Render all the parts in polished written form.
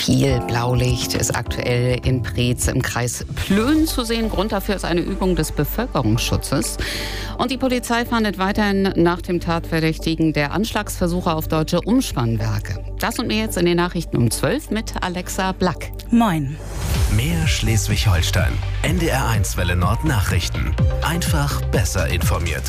Viel Blaulicht ist aktuell in Preetz im Kreis Plön zu sehen. Grund dafür ist eine Übung des Bevölkerungsschutzes. Und die Polizei fahndet weiterhin nach dem Tatverdächtigen der Anschlagsversuche auf deutsche Umspannwerke. Das und mehr jetzt in den Nachrichten um 12 mit Alexa Black. Moin. Mehr Schleswig-Holstein. NDR1 Welle Nord Nachrichten. Einfach besser informiert.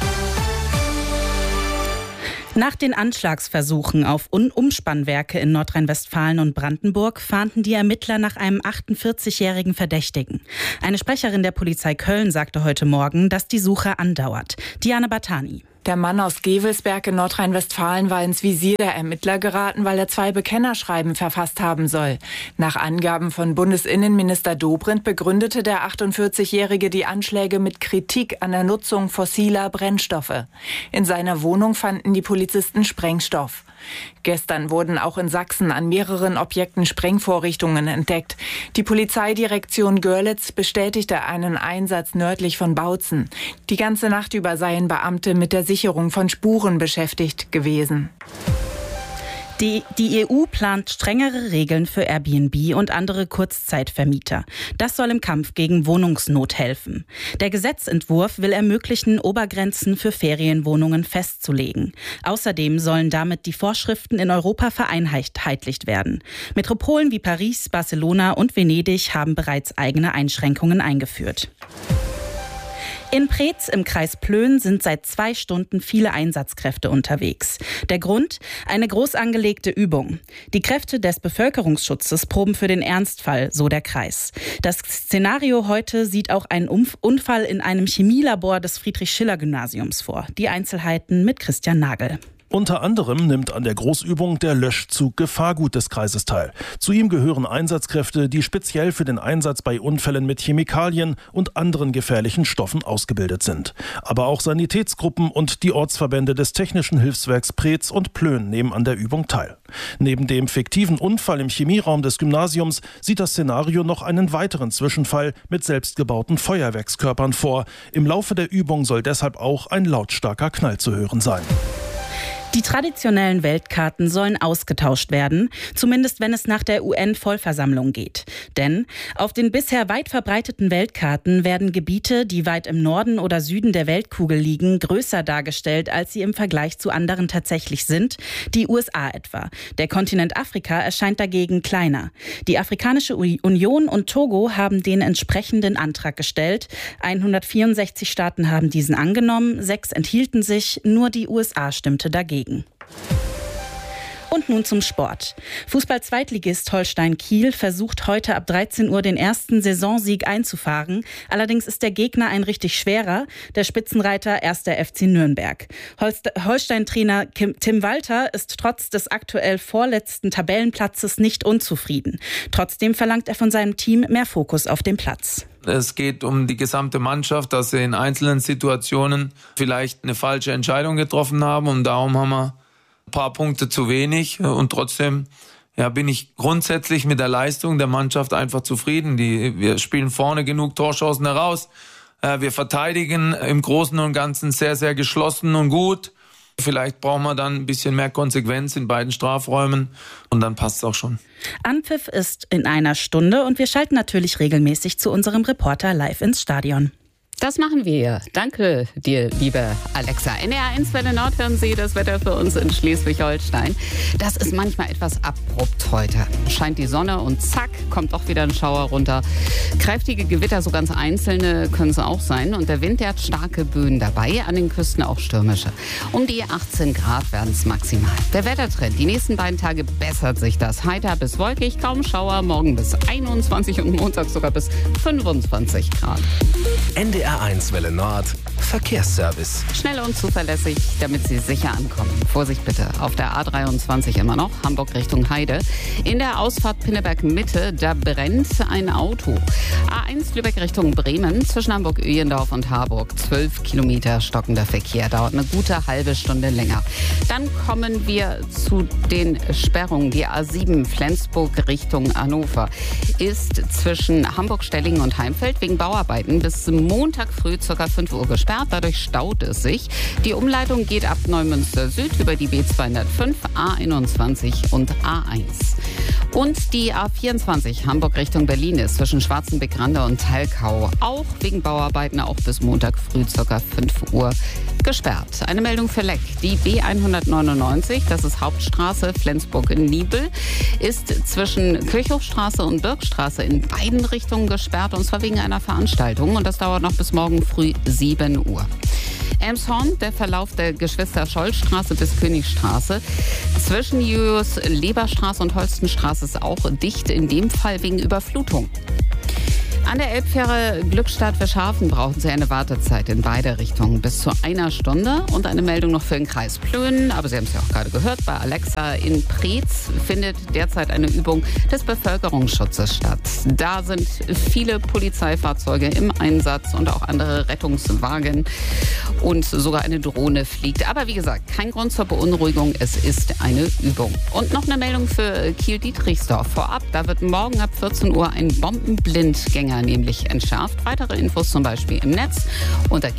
Nach den Anschlagsversuchen auf Umspannwerke in Nordrhein-Westfalen und Brandenburg fahnden die Ermittler nach einem 48-jährigen Verdächtigen. Eine Sprecherin der Polizei Köln sagte heute Morgen, dass die Suche andauert. Diane Bartani. Der Mann aus Gevelsberg in Nordrhein-Westfalen war ins Visier der Ermittler geraten, weil er 2 Bekennerschreiben verfasst haben soll. Nach Angaben von Bundesinnenminister Dobrindt begründete der 48-Jährige die Anschläge mit Kritik an der Nutzung fossiler Brennstoffe. In seiner Wohnung fanden die Polizisten Sprengstoff. Gestern wurden auch in Sachsen an mehreren Objekten Sprengvorrichtungen entdeckt. Die Polizeidirektion Görlitz bestätigte einen Einsatz nördlich von Bautzen. Die ganze Nacht über seien Beamte mit der Sicherung von Spuren beschäftigt gewesen. Die EU plant strengere Regeln für Airbnb und andere Kurzzeitvermieter. Das soll im Kampf gegen Wohnungsnot helfen. Der Gesetzentwurf will ermöglichen, Obergrenzen für Ferienwohnungen festzulegen. Außerdem sollen damit die Vorschriften in Europa vereinheitlicht werden. Metropolen wie Paris, Barcelona und Venedig haben bereits eigene Einschränkungen eingeführt. In Preetz im Kreis Plön sind seit 2 Stunden viele Einsatzkräfte unterwegs. Der Grund? Eine groß angelegte Übung. Die Kräfte des Bevölkerungsschutzes proben für den Ernstfall, so der Kreis. Das Szenario heute sieht auch einen Unfall in einem Chemielabor des Friedrich-Schiller-Gymnasiums vor. Die Einzelheiten mit Christian Nagel. Unter anderem nimmt an der Großübung der Löschzug Gefahrgut des Kreises teil. Zu ihm gehören Einsatzkräfte, die speziell für den Einsatz bei Unfällen mit Chemikalien und anderen gefährlichen Stoffen ausgebildet sind. Aber auch Sanitätsgruppen und die Ortsverbände des Technischen Hilfswerks Preetz und Plön nehmen an der Übung teil. Neben dem fiktiven Unfall im Chemieraum des Gymnasiums sieht das Szenario noch einen weiteren Zwischenfall mit selbstgebauten Feuerwerkskörpern vor. Im Laufe der Übung soll deshalb auch ein lautstarker Knall zu hören sein. Die traditionellen Weltkarten sollen ausgetauscht werden, zumindest wenn es nach der UN-Vollversammlung geht. Denn auf den bisher weit verbreiteten Weltkarten werden Gebiete, die weit im Norden oder Süden der Weltkugel liegen, größer dargestellt, als sie im Vergleich zu anderen tatsächlich sind, die USA etwa. Der Kontinent Afrika erscheint dagegen kleiner. Die Afrikanische Union und Togo haben den entsprechenden Antrag gestellt. 164 Staaten haben diesen angenommen, 6 enthielten sich, nur die USA stimmte dagegen. Und nun zum Sport. Fußball-Zweitligist Holstein Kiel versucht heute ab 13 Uhr den ersten Saisonsieg einzufahren. Allerdings ist der Gegner ein richtig schwerer, der Spitzenreiter 1. FC Nürnberg. Holstein-Trainer Tim Walter ist trotz des aktuell vorletzten Tabellenplatzes nicht unzufrieden. Trotzdem verlangt er von seinem Team mehr Fokus auf dem Platz. Es geht um die gesamte Mannschaft, dass sie in einzelnen Situationen vielleicht eine falsche Entscheidung getroffen haben und darum haben wir ein paar Punkte zu wenig und trotzdem bin ich grundsätzlich mit der Leistung der Mannschaft einfach zufrieden. Wir spielen vorne genug Torchancen heraus, wir verteidigen im Großen und Ganzen sehr, sehr geschlossen und gut. Vielleicht brauchen wir dann ein bisschen mehr Konsequenz in beiden Strafräumen und dann passt es auch schon. Anpfiff ist in einer Stunde und wir schalten natürlich regelmäßig zu unserem Reporter live ins Stadion. Das machen wir. Danke dir, liebe Alexa. NDR1 Welle Nord hören Sie das Wetter für uns in Schleswig-Holstein. Das ist manchmal etwas abrupt heute. Scheint die Sonne und zack, kommt doch wieder ein Schauer runter. Kräftige Gewitter, so ganz einzelne können es auch sein. Und der Wind, der hat starke Böen dabei, an den Küsten auch stürmische. Um die 18 Grad werden es maximal. Der Wettertrend, die nächsten beiden Tage bessert sich das. Heiter bis wolkig, kaum Schauer, morgen bis 21 und Montag sogar bis 25 Grad. NDR1 Welle Nord Verkehrsservice. Schnell und zuverlässig, damit Sie sicher ankommen. Vorsicht bitte, auf der A23 immer noch, Hamburg Richtung Heide. In der Ausfahrt Pinneberg Mitte, da brennt ein Auto. A1 Lübeck Richtung Bremen, zwischen Hamburg-Öhlendorf und Harburg. 12 Kilometer stockender Verkehr, dauert eine gute halbe Stunde länger. Dann kommen wir zu den Sperrungen. Die A7 Flensburg Richtung Hannover ist zwischen Hamburg-Stellingen und Heimfeld wegen Bauarbeiten bis Montag früh ca. 5 Uhr gesperrt. gesperrt, dadurch staut es sich. Die Umleitung geht ab Neumünster Süd über die B205, A21 und A1. Und die A24 Hamburg Richtung Berlin ist zwischen Schwarzenbeck-Rande und Talkau auch wegen Bauarbeiten auch bis Montag früh ca. 5 Uhr gesperrt. Eine Meldung für Leck. Die B199, das ist Hauptstraße Flensburg-Niebel, ist zwischen Kirchhofstraße und Birkstraße in beiden Richtungen gesperrt, und zwar wegen einer Veranstaltung, und das dauert noch bis morgen früh 7 Uhr. Elmshorn, der Verlauf der Geschwister-Scholl-Straße bis Königstraße. Zwischen Julius-Leber-Straße und Holstenstraße ist auch dicht, in dem Fall wegen Überflutung. An der Elbfähre Glückstadt-Fischhafen brauchen Sie eine Wartezeit in beide Richtungen bis zu 1 Stunde. Und eine Meldung noch für den Kreis Plön. Aber Sie haben es ja auch gerade gehört, bei Alexa in Preetz findet derzeit eine Übung des Bevölkerungsschutzes statt. Da sind viele Polizeifahrzeuge im Einsatz und auch andere Rettungswagen. Und sogar eine Drohne fliegt. Aber wie gesagt, kein Grund zur Beunruhigung. Es ist eine Übung. Und noch eine Meldung für Kiel-Dietrichsdorf vorab. Da wird morgen ab 14 Uhr ein Bombenblindgänger nämlich entschärft. Weitere Infos zum Beispiel im Netz unter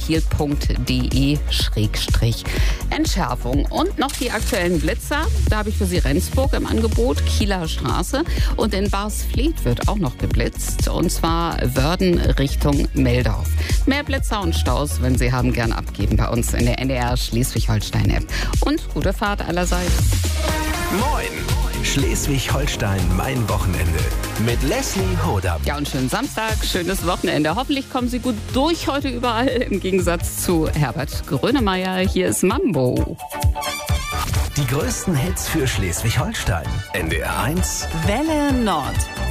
kiel.de/Entschärfung. Und noch die aktuellen Blitzer. Da habe ich für Sie Rendsburg im Angebot, Kieler Straße. Und in Barsfleth wird auch noch geblitzt. Und zwar Wörden Richtung Meldorf. Mehr Blitzer und Staus, wenn Sie haben, gern abgeben bei uns in der NDR Schleswig-Holstein-App. Und gute Fahrt allerseits. Moin! Schleswig-Holstein, mein Wochenende. Mit Leslie Hodam. Ja, und schönen Samstag, schönes Wochenende. Hoffentlich kommen Sie gut durch heute überall, im Gegensatz zu Herbert Grönemeyer. Hier ist Mambo. Die größten Hits für Schleswig-Holstein. NDR 1. Welle Nord.